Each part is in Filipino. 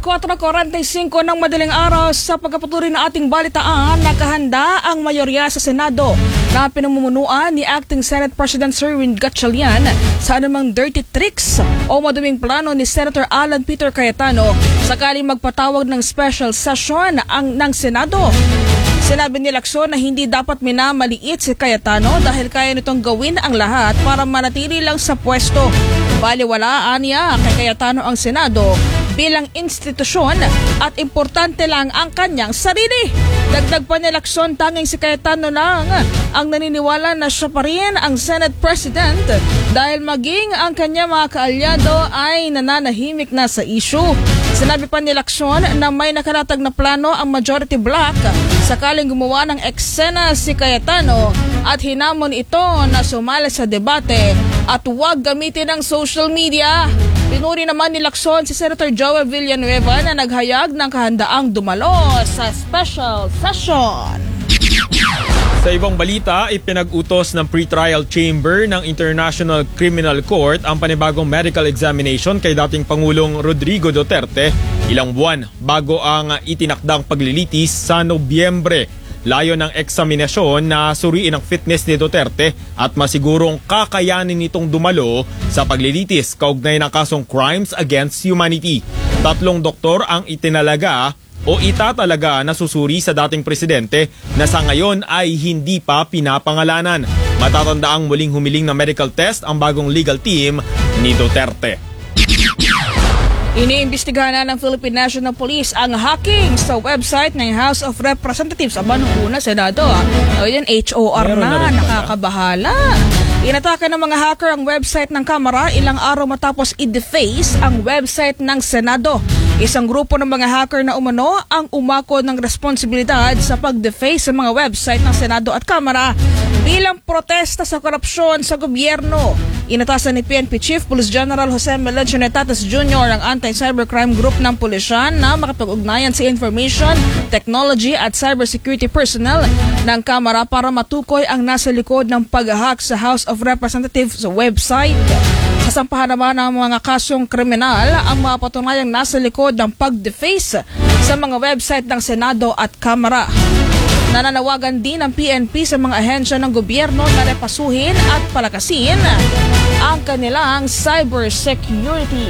4:45 ng madaling araw sa pagkapatuloy ng ating balitaan, nakahanda ang mayorya sa Senado na pinamumunuan ni Acting Senate President Sherwin Gatchalian sa anumang dirty tricks o maduming plano ni Senator Alan Peter Cayetano sakaling magpatawag ng special session ng Senado. Sinabi ni Lacson na hindi dapat minamaliit si Cayetano dahil kaya nitong gawin ang lahat para manatili lang sa pwesto. Baliwalaan niya kay Cayetano ang Senado bilang institusyon at importante lang ang kanyang sarili. Dagdag pa ni Lacson, tanging si Cayetano lang ang naniniwala na siya pa rin ang Senate President dahil maging ang kanyang mga kaalyado ay nananahimik na sa issue. Sinabi pa ni Lacson na may nakalatag na plano ang majority bloc sakaling gumawa ng eksena si Cayetano at hinamon ito na sumali sa debate at huwag gamitin ang social media. Pinuri naman ni Lacson si Senator Joel Villanueva na naghayag ng kahandaang dumalo sa special session. Sa ibang balita, ipinag-utos ng pre-trial chamber ng International Criminal Court ang panibagong medical examination kay dating Pangulong Rodrigo Duterte ilang buwan bago ang itinakdang paglilitis sa Nobyembre. Layo ng eksaminasyon na suriin ang fitness ni Duterte at masigurong kakayanin nitong dumalo sa paglilitis kaugnay ng kasong Crimes Against Humanity. 3 doktor ang itinalaga o itatalaga na susuri sa dating presidente na sa ngayon ay hindi pa pinapangalanan. Matatandaang muling humiling na medical test ang bagong legal team ni Duterte. Iniimbestigahan na ng Philippine National Police ang hacking sa website ng House of Representatives. Aba, nung una, Senado. Ayun, HOR na, nakakabahala. Inatake ng mga hacker ang website ng Kamara ilang araw matapos i-deface ang website ng Senado. Isang grupo ng mga hacker na umano ang umako ng responsibilidad sa pag-deface sa mga website ng Senado at Kamara bilang protesta sa korupsyon sa gobyerno. Inatasan ni PNP Chief Police General Jose Melencio Tatas Jr. ang anti-cybercrime group ng pulisyan na makapag-ugnayan sa information, technology at cybersecurity personnel ng Kamara para matukoy ang nasa likod ng pag-hack sa House of Representatives website. Sasampahan naman ng mga kasong kriminal ang mga patunayang nasa likod ng pag-deface sa mga website ng Senado at Kamara. Nananawagan din ang PNP sa mga ahensya ng gobyerno na repasuhin at palakasin ang kanilang cybersecurity.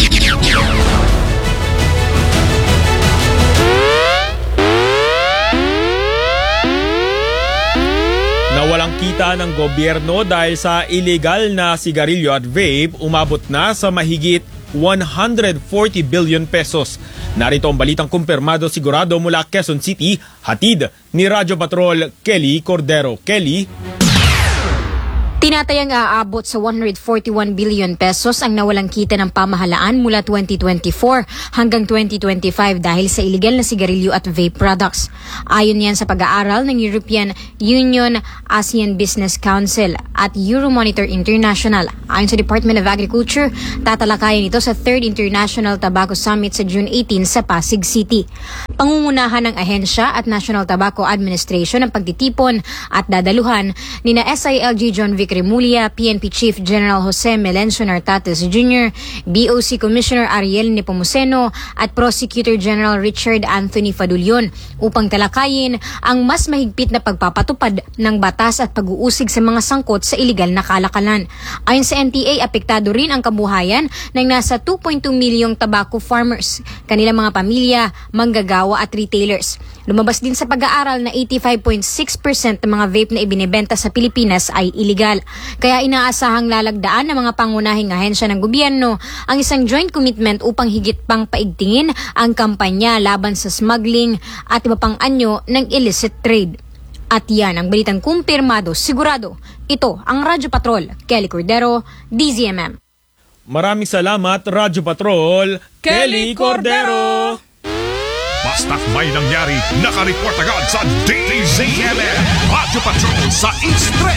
Nawalang kita ng gobyerno dahil sa illegal na sigarilyo at vape, umabot na sa mahigit 140 billion pesos. Narito ang balitang kumpirmado sigurado mula Quezon City, hatid ni Radyo Patrol Kelly Cordero. Kelly? Tinatayang aabot sa 141 billion pesos ang nawalang kita ng pamahalaan mula 2024 hanggang 2025 dahil sa illegal na sigarilyo at vape products. Ayon yan sa pag-aaral ng European Union, ASEAN Business Council at Euromonitor International. Ayon sa Department of Agriculture, tatalakayin ito sa 3rd International Tobacco Summit sa June 18 sa Pasig City. Pangungunahan ng ahensya at National Tobacco Administration ang pagtitipon at dadaluhan ni na SILG John Vic Remulla, PNP Chief General Jose Melencio Tatas Jr., BOC Commissioner Ariel Nepomuceno at Prosecutor General Richard Anthony Fadulyon upang talakayin ang mas mahigpit na pagpapatupad ng batas at pag-uusig sa mga sangkot sa iligal na kalakalan. Ayon sa NTA, apektado rin ang kabuhayan ng nasa 2.2 milyong tobacco farmers, kanilang mga pamilya, manggagawa at retailers. Lumabas din sa pag-aaral na 85.6% ng mga vape na ibinebenta sa Pilipinas ay iligal. Kaya inaasahang lalagdaan ng mga pangunahing ahensya ng gobyerno ang isang joint commitment upang higit pang paigtingin ang kampanya laban sa smuggling at iba pang anyo ng illicit trade. At yan ang balitang kumpirmado, sigurado. Ito ang Radyo Patrol, Kelly Cordero, DZMM. Maraming salamat, Radyo Patrol Kelly Cordero. Basta't may nangyari, nakareport agad sa DZMM. Radyo Patrol sa East